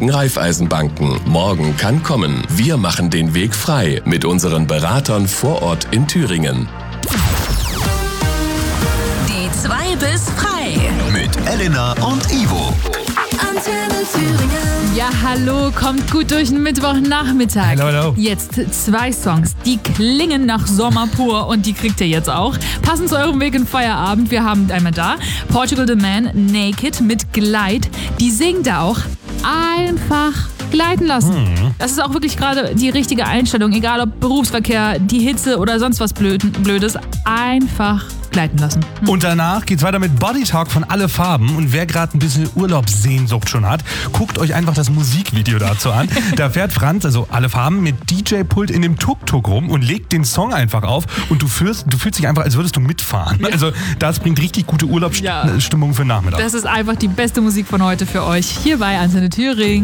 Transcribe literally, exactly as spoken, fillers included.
unabhängigen Raiffeisenbanken. Morgen kann kommen. Wir machen den Weg frei mit unseren Beratern vor Ort in Thüringen. Die zwei bis frei. Mit Elena und Ivo. Antenne Thüringen. Ja, hallo, kommt gut durch den Mittwochnachmittag. Hallo, hallo. Jetzt zwei Songs, die klingen nach Sommer pur und die kriegt ihr jetzt auch. Passend zu eurem Weg in Feierabend, wir haben einmal da Portugal The Man, Naked mit Glide. Die singt da auch einfach gleiten lassen. Hm. Das ist auch wirklich gerade die richtige Einstellung, egal ob Berufsverkehr, die Hitze oder sonst was Blödes, einfach gleiten lassen. Hm. Und danach geht's weiter mit Body Talk von Alle Farben. Und wer gerade ein bisschen Urlaubssehnsucht schon hat, guckt euch einfach das Musikvideo dazu an. Da fährt Franz, also Alle Farben, mit D J-Pult in dem Tuk-Tuk rum und legt den Song einfach auf. Und du fühlst, du fühlst dich einfach, als würdest du mitfahren. Ja. Also das bringt richtig gute Urlaubsstimmung Ja. für den Nachmittag. Das ist einfach die beste Musik von heute für euch hier bei Antenne Thüringen.